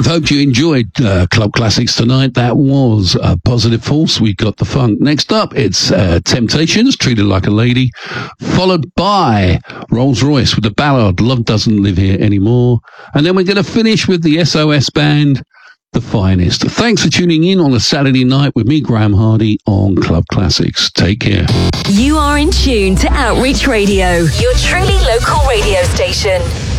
Hope you enjoyed Club Classics tonight. That was Positive Force. We got the funk. Next up, it's Temptations, Treated Like a Lady, followed by Rolls Royce with the ballad Love Doesn't Live Here Anymore. And then we're going to finish with the SOS Band, The Finest. Thanks for tuning in on a Saturday night with me, Graham Hardy, on Club Classics. Take care. You are in tune to Outreach Radio, your truly local radio station.